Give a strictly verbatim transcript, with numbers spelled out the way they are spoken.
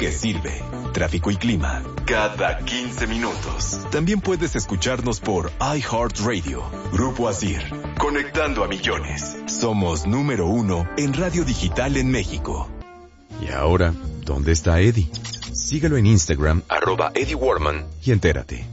que sirve. Tráfico y clima cada quince minutos. También puedes escucharnos por iHeartRadio. Grupo Asir, conectando a millones. Somos número uno en radio digital en México. Y ahora, ¿dónde está Eddie? Síguelo en Instagram, arroba Eddie Warman, y entérate.